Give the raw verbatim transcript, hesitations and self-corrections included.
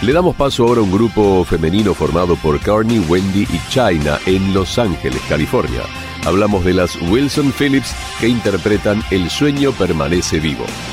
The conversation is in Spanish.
Le damos paso ahora a un grupo femenino formado por Carney, Wendy y China en Los Ángeles, California. Hablamos de las Wilson Phillips, que interpretan El sueño permanece vivo.